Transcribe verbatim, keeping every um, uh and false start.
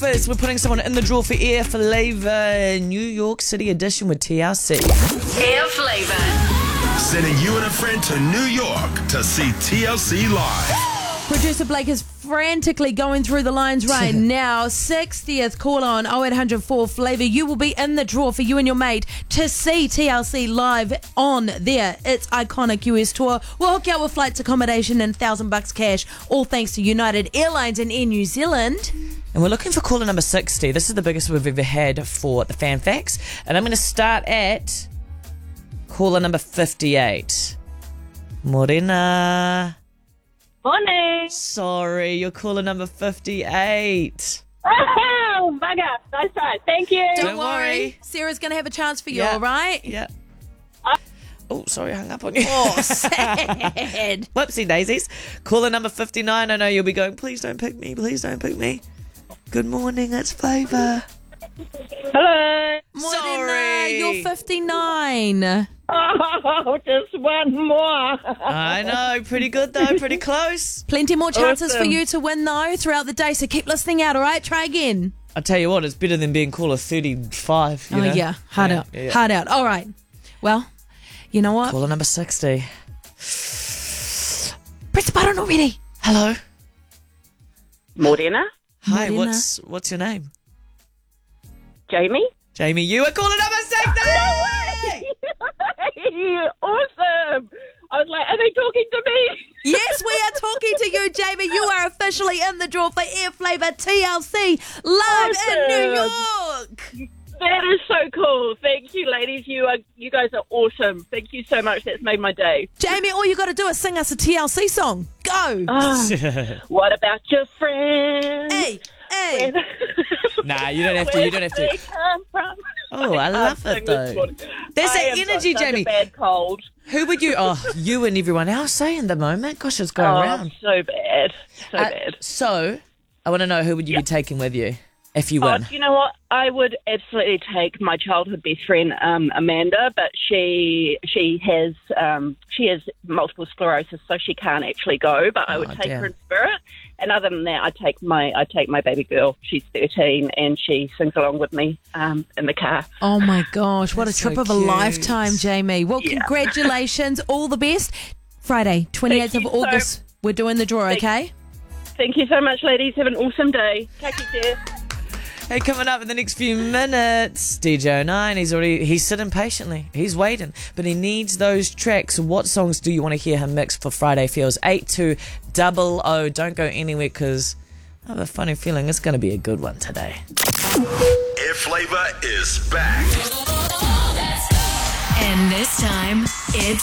breakfast. We're putting someone in the draw for Air Flavour New York City edition with T L C. Air Flavour. Sending you and a friend to New York to see T L C live. Producer Blake is frantically going through the lines right now. sixtieth call on oh eight hundred four Flavour. You will be in the draw for you and your mate to see T L C live on their It's Iconic U S tour. We'll hook you up with flights, accommodation and thousand bucks cash, all thanks to United Airlines and Air New Zealand. And we're looking for caller number sixty. This is the biggest we've ever had for the fan facts. And I'm going to start at caller number fifty-eight. Morena. Morning. Sorry, you're caller number fifty-eight. Oh, bugger. Nice try. Thank you. Don't, Don't worry. worry. Sarah's going to have a chance for you, Yeah. all right? Yeah. Uh, Oh, sorry, I hung up on you. Oh, sad. Whoopsie daisies. Caller number fifty-nine. I know you'll be going, please don't pick me, please don't pick me. Good morning, it's Flavour. Hello. Morena, Sorry. you're fifty-nine. Oh, just one more. I know, pretty good though, pretty close. Plenty more chances for Awesome. you to win, though, throughout the day, so keep listening out, all right? Try again. I tell you what, it's better than being caller thirty-five. You Oh, know? yeah. Hard Yeah, out. yeah, yeah. Hard out. All right. Well, you know what? Caller number sixty. Press the button already. Hello. Morena. Hi, Morena. what's what's your name? Jamie. Jamie, you are caller number sixty! Awesome. I was like, are they talking to me? Yes, we are talking to you, Jamie. You are officially in the draw for Air Flavour T L C live in New York. That is so cool. Thank you, ladies. You are, you guys are awesome. Thank you so much. That's made my day. Jamie, all you got to do is sing us a T L C song. Go. Ah, what about your friends? Hey, hey. Nah, you don't have to, you don't have Where to. they come from? Oh, I love can't it sing this though. one. There's I that have energy, got such Jamie. A bad cold. Who would you, oh, you and everyone else say in the moment? Gosh, it's going Oh, around. so bad. So Uh, bad. so, I want to know who would you be taking with you if you Oh, win? do you know what? I would absolutely take my childhood best friend, um, Amanda, but she she has um, she has multiple sclerosis, so she can't actually go. But I would Oh, take damn. her in spirit. And other than that, I take my I take my baby girl. She's thirteen, and she sings along with me um, in the car. Oh, my gosh. What That's a trip so of a cute. lifetime, Jamie. Well, Yeah. congratulations. All the best. Friday, twenty-eighth of Thank you so- August. We're doing the draw, okay? Thank you so much, ladies. Have an awesome day. Take care. Hey, coming up in the next few minutes, D J O nine, he's already, he's sitting patiently. He's waiting, but he needs those tracks. What songs do you want to hear him mix for Friday Feels? eight two double oh. Don't go anywhere because I have a funny feeling it's going to be a good one today. Air Flavour is back. And this time, it's